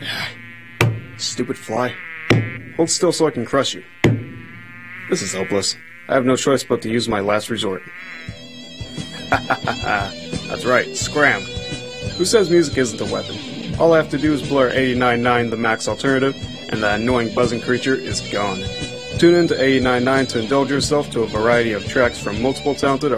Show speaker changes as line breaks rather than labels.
Stupid fly. Hold still so I can crush you. This is hopeless. I have no choice but to use my last resort. That's right, scram. Who says music isn't a weapon? All I have to do is blur 89.9 the max alternative, and that annoying buzzing creature is gone. Tune in to 89.9 to indulge yourself to a variety of tracks from multiple talented